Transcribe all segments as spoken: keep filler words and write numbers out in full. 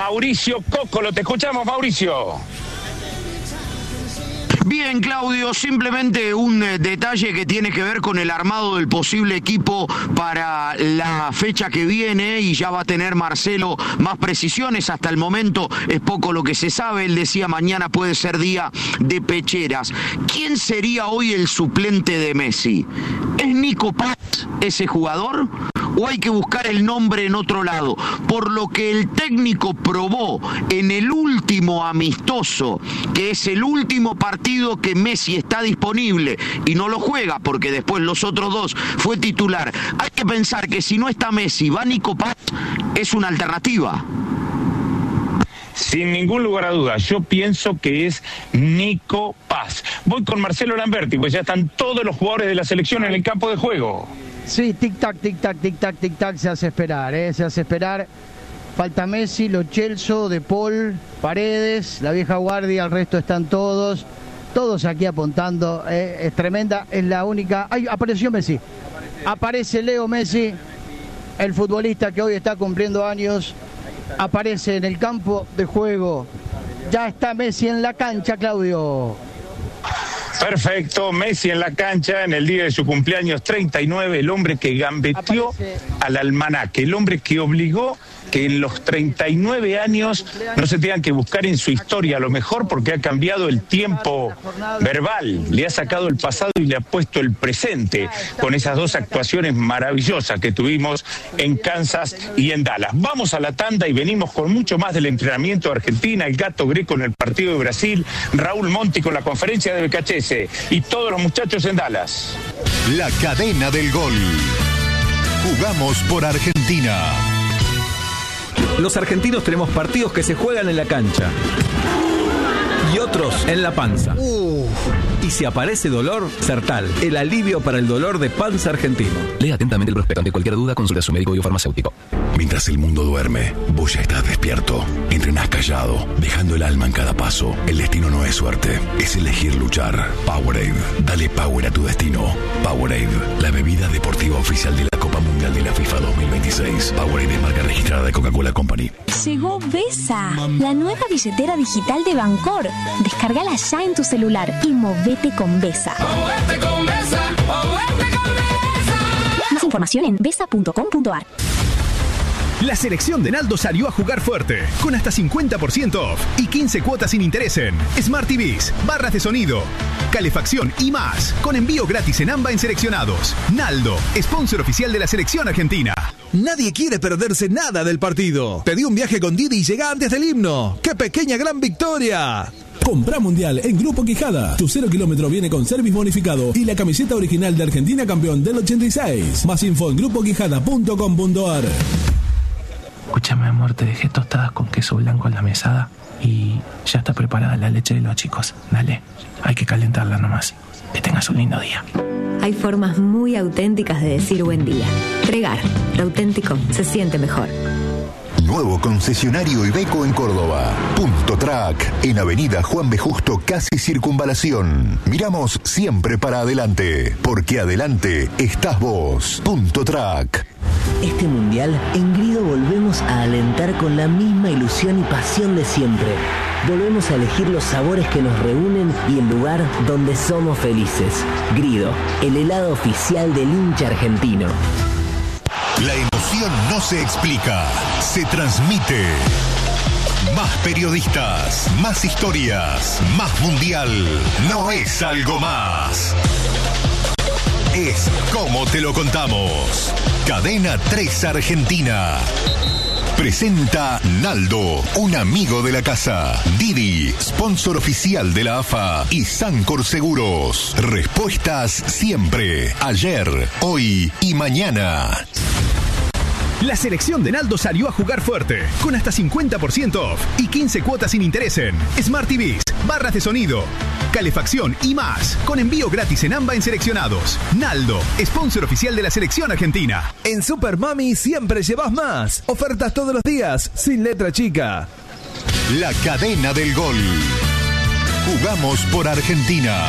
Mauricio Cóccolo. Te escuchamos, Mauricio. Bien, Claudio, simplemente un eh, detalle que tiene que ver con el armado del posible equipo para la fecha que viene, y ya va a tener Marcelo más precisiones. Hasta el momento es poco lo que se sabe. Él decía mañana puede ser día de pecheras. ¿Quién sería hoy el suplente de Messi? ¿Es Nico Paz ese jugador? ¿O hay que buscar el nombre en otro lado? Por lo que el técnico probó en el último amistoso, que es el último partido que Messi está disponible y no lo juega, porque después los otros dos fue titular. Hay que pensar que si no está Messi, va Nico Paz, es una alternativa. Sin ningún lugar a dudas, yo pienso que es Nico Paz. Voy con Marcelo Lamberti, pues ya están todos los jugadores de la selección en el campo de juego. Sí, tic-tac, tic-tac, tic-tac, tic-tac, se hace esperar, ¿eh? Se hace esperar. Falta Messi, Lo Celso, De Paul, Paredes, la vieja guardia, el resto están todos. Todos aquí apuntando, ¿eh? Es tremenda, es la única... ¡Ay, apareció Messi! Aparece Leo Messi, el futbolista que hoy está cumpliendo años. Aparece en el campo de juego. Ya está Messi en la cancha, Claudio. Perfecto, Messi en la cancha en el día de su cumpleaños treinta y nueve, el hombre que gambeteó Aparece. al almanaque, el hombre que obligó que en los treinta y nueve años no se tengan que buscar en su historia a lo mejor, porque ha cambiado el tiempo verbal, le ha sacado el pasado y le ha puesto el presente con esas dos actuaciones maravillosas que tuvimos en Kansas y en Dallas. Vamos a la tanda y venimos con mucho más del entrenamiento de Argentina, el Gato Greco en el partido de Brasil, Raúl Monti con la conferencia de B K H S y todos los muchachos en Dallas. La cadena del gol. Jugamos por Argentina. Los argentinos tenemos partidos que se juegan en la cancha y otros en la panza. Uh. Y si aparece dolor, Sertal, el alivio para el dolor de panza argentino. Lea atentamente el prospecto. Ante cualquier duda, consulta a su médico biofarmacéutico. Mientras el mundo duerme, vos ya estás despierto. Entrenás callado, dejando el alma en cada paso. El destino no es suerte, es elegir luchar. Powerade, dale power a tu destino. Powerade, la bebida deportiva oficial de la Copa Mundial de la FIFA dos mil veintiséis. Powerade es marca registrada de Coca-Cola Company. Llegó Vesa, la nueva billetera digital de Bancor. Descárgala ya en tu celular y movete con Vesa. Movete con Vesa, movete con Vesa. Más información en vesa punto com punto ar. La selección de Naldo salió a jugar fuerte, con hasta cincuenta por ciento off y quince cuotas sin interés en Smart T Vs, barras de sonido, calefacción y más, con envío gratis en AMBA en seleccionados. Naldo, sponsor oficial de la selección argentina. Nadie quiere perderse nada del partido. Pedí un viaje con Didi y llega antes del himno. ¡Qué pequeña gran victoria! Compra Mundial en Grupo Quijada. Tu cero kilómetro viene con service bonificado y la camiseta original de Argentina campeón del ochenta y seis. Más info en grupo quijada punto com punto ar. Escúchame, amor, te dejé tostadas con queso blanco en la mesada y ya está preparada la leche de los chicos. Dale, hay que calentarla nomás. Que tengas un lindo día. Hay formas muy auténticas de decir buen día. Pregar, lo auténtico se siente mejor. Nuevo concesionario Iveco en Córdoba. Punto Track, en Avenida Juan B. Justo, casi Circunvalación. Miramos siempre para adelante, porque adelante estás vos. Punto Track. Este mundial, en Grido volvemos a alentar con la misma ilusión y pasión de siempre. Volvemos a elegir los sabores que nos reúnen y el lugar donde somos felices. Grido, el helado oficial del hincha argentino. La emoción no se explica, se transmite. Más periodistas, más historias, más mundial. No es algo más. Es como te lo contamos. Cadena tres Argentina. Presenta Naldo, un amigo de la casa. Didi, sponsor oficial de la A F A. Y Sancor Seguros. Respuestas siempre. Ayer, hoy y mañana. La selección de Naldo salió a jugar fuerte, con hasta cincuenta por ciento off y quince cuotas sin interés en Smart T Vs, barras de sonido, calefacción y más, con envío gratis en AMBA en seleccionados. Naldo, sponsor oficial de la selección argentina. En Super Mami siempre llevas más. Ofertas todos los días, sin letra chica. La cadena del gol. Jugamos por Argentina.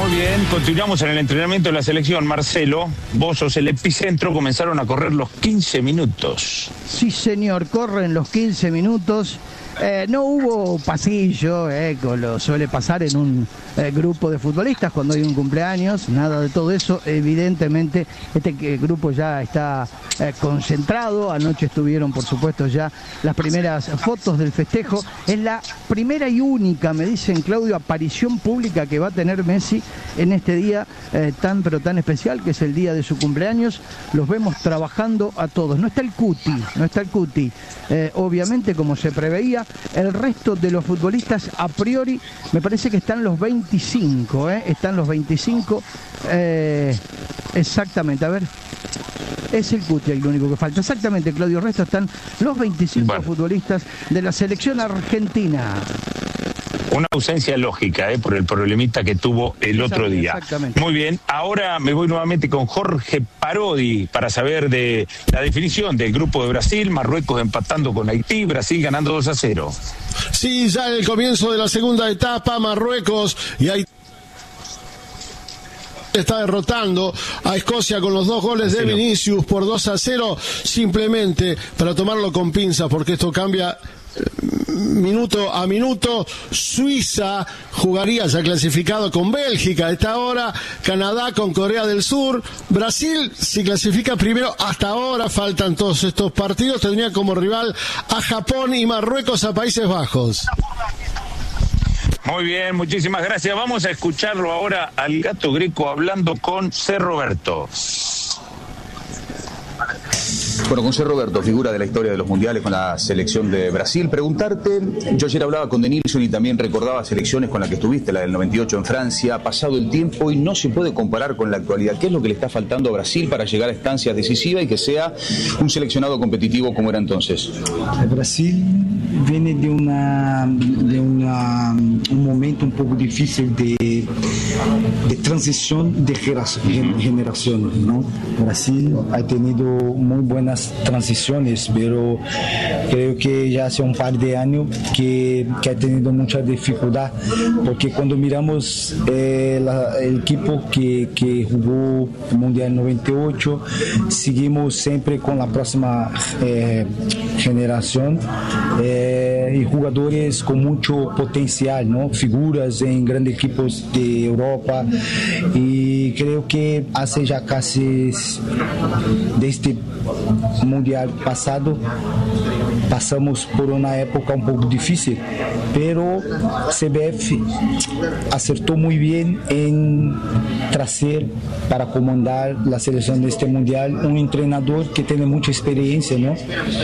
Muy bien, continuamos en el entrenamiento de la selección. Marcelo, vos sos el epicentro, comenzaron a correr los quince minutos. Sí, señor, corren los quince minutos. Eh, no hubo pasillo, eh, como lo suele pasar en un eh, grupo de futbolistas cuando hay un cumpleaños, nada de todo eso. Evidentemente este eh, grupo ya está eh, concentrado. Anoche estuvieron, por supuesto, ya las primeras fotos del festejo. Es la primera y única, me dicen, Claudio, aparición pública que va a tener Messi en este día eh, tan pero tan especial, que es el día de su cumpleaños. Los vemos trabajando a todos. No está el Cuti, no está el Cuti, eh, obviamente, como se preveía. El resto de los futbolistas, a priori, me parece que están los veinticinco, ¿eh? Están los veinticinco, eh, exactamente, a ver, es el Cuti el único que falta, exactamente, Claudio, el resto están los veinticinco bueno. futbolistas de la selección argentina. Una ausencia lógica, ¿eh? Por el problemita que tuvo el otro día. Exactamente. Muy bien, ahora me voy nuevamente con Jorge Parodi para saber de la definición del grupo de Brasil, Marruecos empatando con Haití, Brasil ganando dos a cero. Sí, ya en el comienzo de la segunda etapa, Marruecos y Haití está derrotando a Escocia con los dos goles de Vinicius por dos a cero, simplemente para tomarlo con pinzas, porque esto cambia minuto a minuto. Suiza jugaría ya clasificado con Bélgica a esta hora, Canadá con Corea del Sur, Brasil si clasifica primero, hasta ahora faltan todos estos partidos, tendría como rival a Japón y Marruecos a Países Bajos. Muy bien, muchísimas gracias. Vamos a escucharlo ahora al Gato Greco hablando con C. Roberto. Bueno, con C. Roberto, figura de la historia de los mundiales con la selección de Brasil. Preguntarte, yo ayer hablaba con Denilson y también recordaba selecciones con las que estuviste, la del noventa y ocho en Francia. Ha pasado el tiempo y no se puede comparar con la actualidad. ¿Qué es lo que le está faltando a Brasil para llegar a estancias decisivas y que sea un seleccionado competitivo como era entonces? Brasil viene de una de una, un momento un poco difícil de, de transición de generaciones, ¿no? Brasil ha tenido muy buenas transiciones, pero creo que ya hace un par de años que, que ha tenido mucha dificultad, porque cuando miramos eh, la, el equipo que, que jugó el Mundial noventa y ocho, seguimos siempre con la próxima eh, generación eh, y jugadores con mucho potencial, ¿no? Figuras en grandes equipos de Europa, y creo que hace ya casi desde Mundial pasado pasamos por una época un poco difícil, pero C B F acertó muy bien en traer para comandar la selección de este mundial un entrenador que tiene mucha experiencia, ¿no?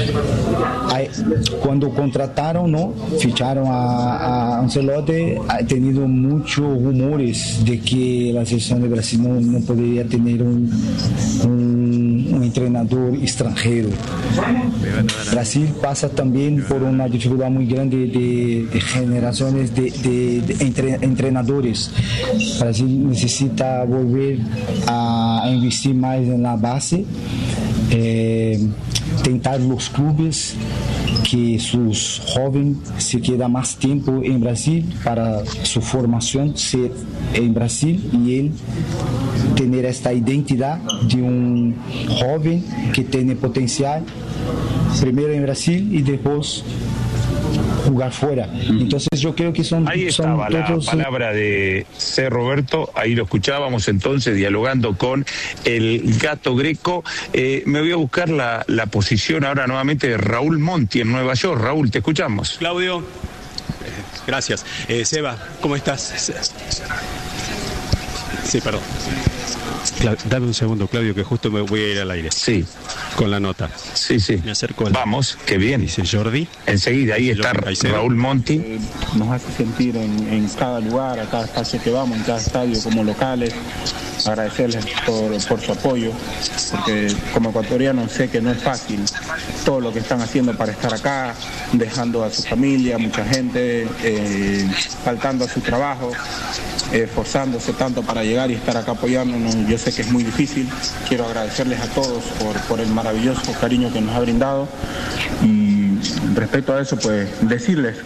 Cuando contrataron, ¿no? Ficharon a, a Ancelotti, ha tenido muchos rumores de que la selección de Brasil no, no podría tener un, un, un entrenador extranjero. Brasil pasa también por una dificultad muy grande de, de generaciones de, de, de entre, entrenadores. Brasil necesita volver a, a investir más en la base, eh, tentar los clubes que sus jóvenes se quedan más tiempo en Brasil para su formación ser en Brasil y él tener esta identidad de un joven que tiene potencial, primero en Brasil y después jugar fuera. Entonces yo creo que son... Ahí estaba son la todos... palabra de C. Roberto, ahí lo escuchábamos entonces dialogando con el Gato Greco. Eh, me voy a buscar la, la posición ahora nuevamente de Raúl Monti en Nueva York. Raúl, te escuchamos. Claudio, eh, gracias. Eh, Seba, ¿cómo estás? Sí, perdón. Cla- dame un segundo, Claudio, que justo me voy a ir al aire. Sí. Con la nota. Sí, sí. Me acerco al... Vamos, qué bien. Dice Jordi. Enseguida, ahí está Raúl Monti. Eh, nos hace sentir en, en cada lugar, a cada espacio que vamos, en cada estadio como locales. Agradecerles por, por su apoyo, porque como ecuatoriano sé que no es fácil todo lo que están haciendo para estar acá, dejando a su familia, mucha gente, eh, faltando a su trabajo, eh, esforzándose tanto para llegar y estar acá apoyándonos. Yo sé que es muy difícil. Quiero agradecerles a todos por, por el maravilloso cariño que nos ha brindado, y respecto a eso, pues decirles